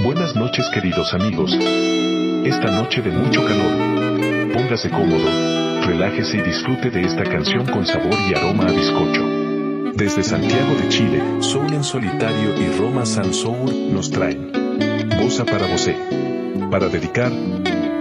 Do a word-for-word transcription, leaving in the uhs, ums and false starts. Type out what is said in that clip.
Buenas noches queridos amigos. Esta noche de mucho calor. Póngase cómodo, relájese y disfrute de esta canción con sabor y aroma a bizcocho. Desde Santiago de Chile, Soul en Solitario y Roma Sansour nos traen Bossa para Vosé. Para dedicar,